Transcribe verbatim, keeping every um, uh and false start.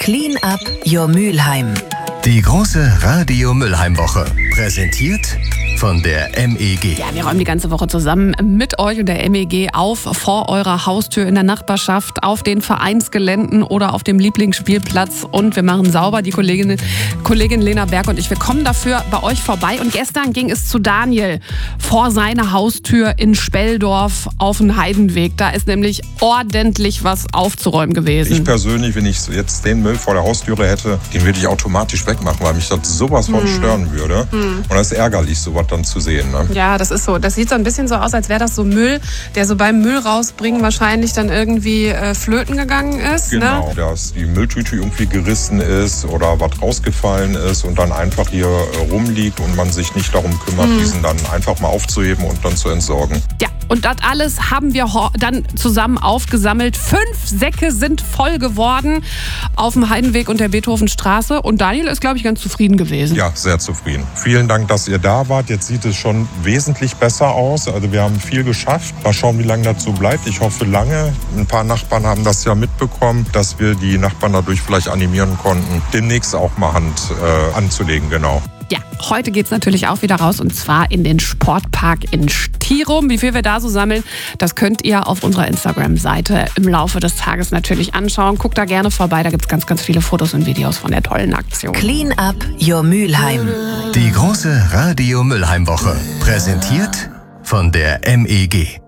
Clean up your Mülheim. Die große Radio-Mülheim-Woche. Präsentiert von der M E G. Ja, wir räumen die ganze Woche zusammen mit euch und der M E G auf, vor eurer Haustür, in der Nachbarschaft, auf den Vereinsgeländen oder auf dem Lieblingsspielplatz. Und wir machen sauber. Die Kollegin, Kollegin Lena Berg und ich, wir kommen dafür bei euch vorbei. Und gestern ging es zu Daniel vor seiner Haustür in Speldorf auf den Heidenweg. Da ist nämlich ordentlich was aufzuräumen gewesen. Ich persönlich, wenn ich jetzt den Müll vor der Haustüre hätte, den würde ich automatisch wegmachen, weil mich das sowas von hm. stören würde. Hm. Und das ist ärgerlich, sowas dann zu sehen. Ne? Ja, das ist so. Das sieht so ein bisschen so aus, als wäre das so Müll, der so beim Müll rausbringen wahrscheinlich dann irgendwie äh, flöten gegangen ist. Genau, ne? Dass die Mülltüte irgendwie gerissen ist oder was rausgefallen ist und dann einfach hier äh, rumliegt und man sich nicht darum kümmert, hm. diesen dann einfach mal aufzuheben und dann zu entsorgen. Ja, und das alles haben wir dann zusammen aufgesammelt. Fünf Säcke sind voll geworden auf dem Heidenweg und der Beethovenstraße. Und Daniel ist, glaube ich, ganz zufrieden gewesen. Ja, sehr zufrieden. Vielen Dank, dass ihr da wart. Jetzt sieht es schon wesentlich besser aus. Also wir haben viel geschafft. Mal schauen, wie lange dazu bleibt. Ich hoffe lange. Ein paar Nachbarn haben das ja mitbekommen, dass wir die Nachbarn dadurch vielleicht animieren konnten, demnächst auch mal Hand äh, anzulegen. Genau. Ja, heute geht's natürlich auch wieder raus und zwar in den Sportpark in Stirum. Wie viel wir da so sammeln, das könnt ihr auf unserer Instagram-Seite im Laufe des Tages natürlich anschauen. Guckt da gerne vorbei, da gibt's ganz, ganz viele Fotos und Videos von der tollen Aktion. Clean up your Mülheim. Die große Radio-Mülheim-Woche. Präsentiert von der M E G.